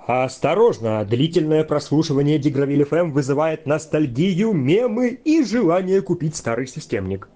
Осторожно, длительное прослушивание Дигравиль FM вызывает ностальгию, мемы и желание купить старый системник.